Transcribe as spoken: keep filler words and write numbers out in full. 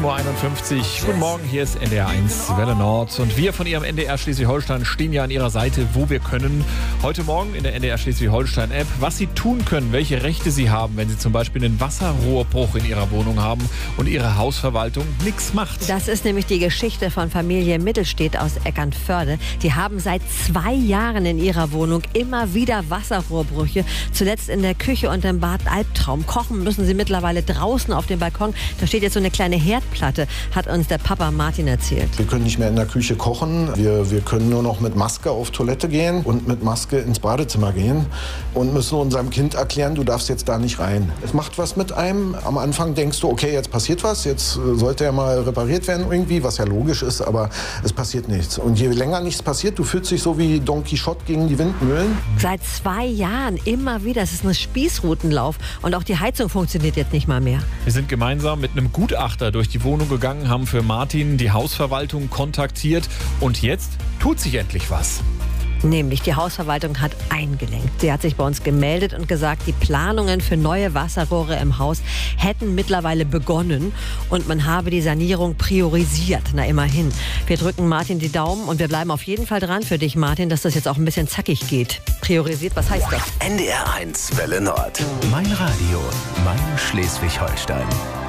sieben Uhr einundfünfzig. Guten Morgen, hier ist N D R eins Welle Nord. Und wir von Ihrem N D R Schleswig-Holstein stehen ja an Ihrer Seite, wo wir können. Heute Morgen in der N D R Schleswig-Holstein-App, was Sie tun können, welche Rechte Sie haben, wenn Sie zum Beispiel einen Wasserrohrbruch in Ihrer Wohnung haben und Ihre Hausverwaltung nichts macht. Das ist nämlich die Geschichte von Familie Mittelstedt aus Eckernförde. Die haben seit zwei Jahren in ihrer Wohnung immer wieder Wasserrohrbrüche. Zuletzt in der Küche und im Bad Albtraum. Kochen müssen sie mittlerweile draußen auf dem Balkon. Da steht jetzt so eine kleine Herdplatte, hat uns der Papa Martin erzählt. Wir können nicht mehr in der Küche kochen. Wir, wir können nur noch mit Maske auf Toilette gehen und mit Maske ins Badezimmer gehen und müssen unserem Kind erklären, du darfst jetzt da nicht rein. Es macht was mit einem. Am Anfang denkst du, okay, jetzt passiert was, jetzt sollte er mal repariert werden irgendwie, was ja logisch ist, aber es passiert nichts. Und je länger nichts passiert, du fühlst dich so wie Don Quixote gegen die Windmühlen. Seit zwei Jahren immer wieder. Es ist ein Spießrutenlauf und auch die Heizung funktioniert jetzt nicht mal mehr. Wir sind gemeinsam mit einem Gutachter durch die Wohnung gegangen, haben für Martin die Hausverwaltung kontaktiert und jetzt tut sich endlich was. Nämlich die Hausverwaltung hat eingelenkt. Sie hat sich bei uns gemeldet und gesagt, die Planungen für neue Wasserrohre im Haus hätten mittlerweile begonnen und man habe die Sanierung priorisiert. Na immerhin. Wir drücken Martin die Daumen und wir bleiben auf jeden Fall dran für dich, Martin, dass das jetzt auch ein bisschen zackig geht. Priorisiert, was heißt das? N D R eins Welle Nord. Mein Radio, mein Schleswig-Holstein.